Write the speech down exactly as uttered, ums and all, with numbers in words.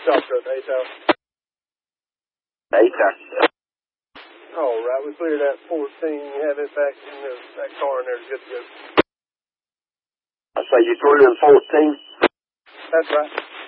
Stop truck, A T O. A T O. All right, we cleared that fourteen. Have it back in the, that car in there. Good to go. I say you cleared in fourteen? That's right.